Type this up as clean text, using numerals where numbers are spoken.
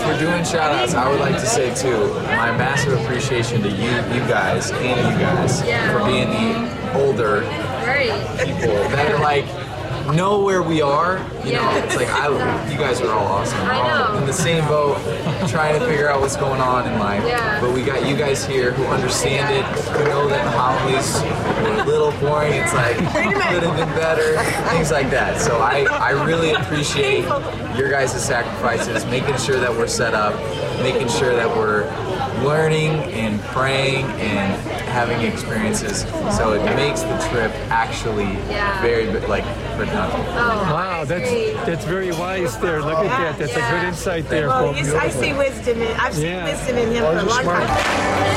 we're doing shout outs, I would like to say too, my massive appreciation to you guys and you guys for being the older people that are like, know where we are, you know, it's like you guys are all awesome. We're all in the same boat, trying to figure out what's going on in life. But we got you guys here who understand it, who know that the homilies were a little boring. It's like could have been better, things like that. So I really appreciate your guys' sacrifices, making sure that we're set up, making sure that we're learning and praying and having experiences, so it makes the trip actually very productive. Wow, that's very wise there. Look at that. That's a good insight there. Well, I see wisdom I've seen wisdom in him for a long time.